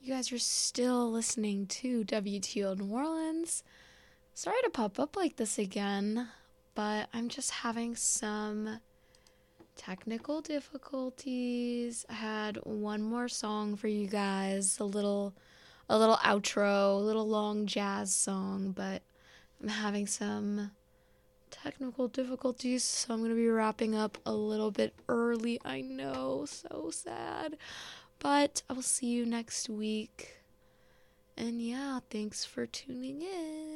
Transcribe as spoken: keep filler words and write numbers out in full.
You guys are still listening to W T O New Orleans. Sorry to pop up like this again, but I'm just having some technical difficulties. I had one more song for you guys, a little a little outro, a little long jazz song, but I'm having some technical difficulties, so I'm going to be wrapping up a little bit early. I know, so sad. But I will see you next week. And yeah, thanks for tuning in.